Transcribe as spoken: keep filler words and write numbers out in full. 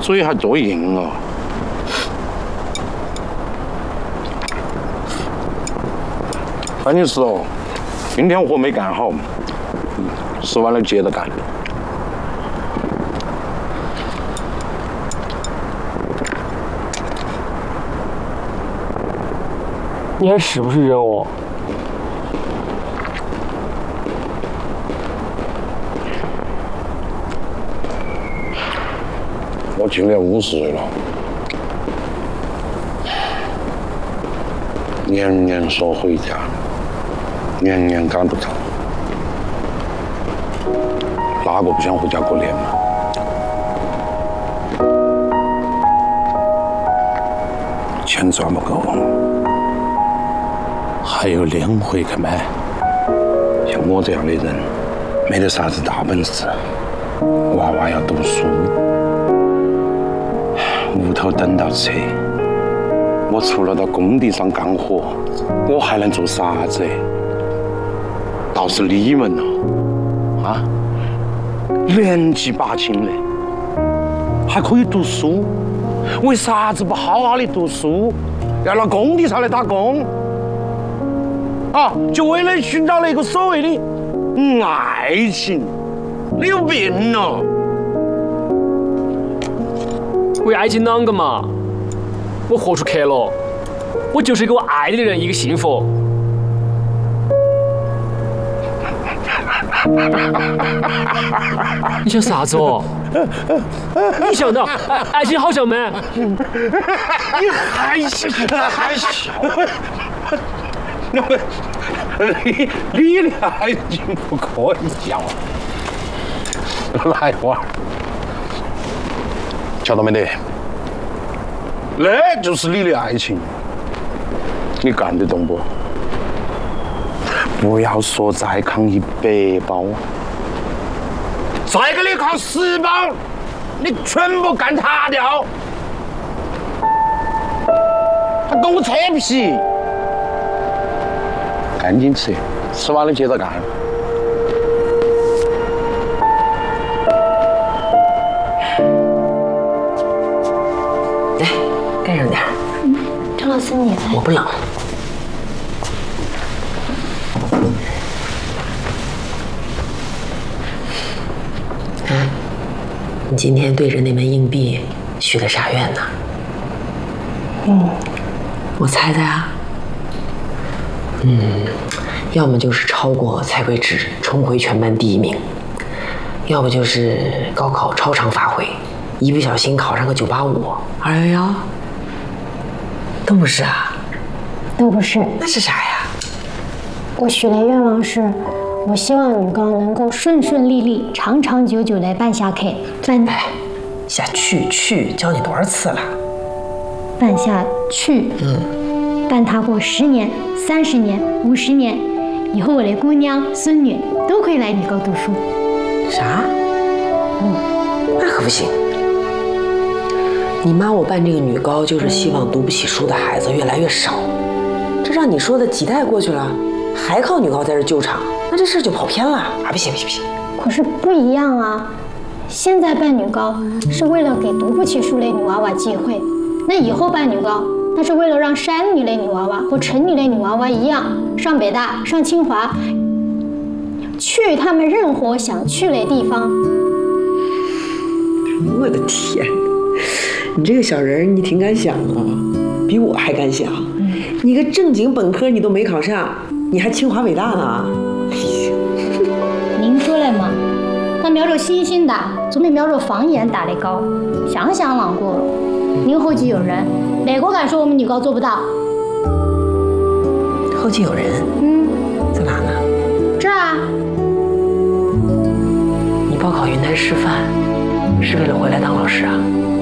嘴还多硬哦。关键是哦，今天活没干好，吃完了接着干。 你还是不是人哦？ 我今年五十岁了，年年说回家，年年赶不到，哪个不想回家过年嘛？钱赚不够，还有脸回去买。像我这样的人，没得啥子大本事，娃娃要读书。屋头等到车，我除了到工地上干活，我还能做啥子？倒是你们哦，啊，年纪把轻的，还可以读书，为啥子不好好的读书，要到工地上来打工？啊，就为了寻找那个所谓的嗯爱情？你有病哦！ 为爱情啷个嘛？我活出去了，我就是给我爱的人一个幸福。你想啥子哦？你想到爱情好笑吗？ 你还笑还笑？那么你你的爱情不可以笑。来娃儿。瞧到没得？那就是你的爱情，你干得动不？不要说再扛一百包，再给你扛十包，你全部干塌掉，还跟我扯皮！赶紧吃，吃完了接着干。 盖上点。 嗯，张老师你来。 我不冷。哎，你今天对着那枚硬币许的啥愿呢？嗯，我猜猜啊。嗯，要么就是超过蔡桂芝，重回全班第一名；要不就是高考超常发挥，一不小心考上个九八五、二幺幺。都不是啊， 都不是。 那是啥呀？ 我许的愿望是，我希望女高能够顺顺利利、长长久久地办下去。办哎，下去去教你多少次了？ 办下去。嗯。办它过十年、三十年、五十年，以后我的姑娘、孙女都可以来女高读书。 啥？嗯，那可不行。你妈我办这个女高，就是希望读不起书的孩子越来越少。这让你说的几代过去了，还靠女高在这救场，那这事就跑偏了啊！不行不行不行！ 可是不一样啊，现在办女高是为了给读不起书的女娃娃机会，那以后办女高，那是为了让山女的女娃娃和城女的女娃娃一样，上北大、上清华，去他们任何想去的地方。 我的天！你这个小人，你挺敢想啊，比我还敢想。你个正经本科你都没考上，你还清华北大呢？哎呀， 您说了嘛，那瞄着星星打，总比瞄着房檐打得高。想想啷个，您后继有人，哪个敢说我们女高做不到？ 后继有人？ 嗯， 在哪呢？ 这儿啊。 你报考云南师范，是为了回来当老师啊？